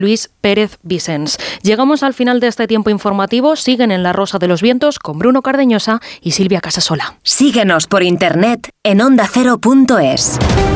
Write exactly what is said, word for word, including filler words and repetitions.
Luis Pérez Vicens. Llegamos al final de este tiempo informativo. Siguen en La Rosa de los Vientos con Bruno Cardeñosa y Silvia Casasola. Síguenos por internet en onda cero punto es.